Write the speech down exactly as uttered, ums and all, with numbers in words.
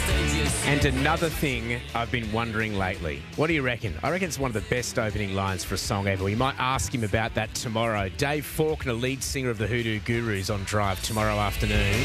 And another thing I've been wondering lately, what do you reckon? I reckon it's one of the best opening lines for a song ever. We might ask him about that tomorrow. Dave Faulkner, lead singer of the Hoodoo Gurus, on Drive tomorrow afternoon.